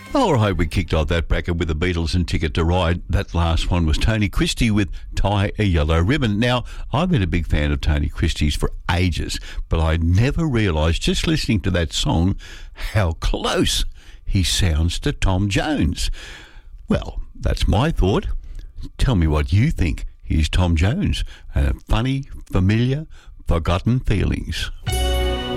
All right, we kicked off that bracket with the Beatles and Ticket to Ride. That last one was Tony Christie with Tie a Yellow Ribbon. Now, I've been a big fan of Tony Christie's for ages, but I never realised, just listening to that song, how close he sounds to Tom Jones. Well, that's my thought. Tell me what you think. Here's Tom Jones and Funny, Familiar, Forgotten Feelings.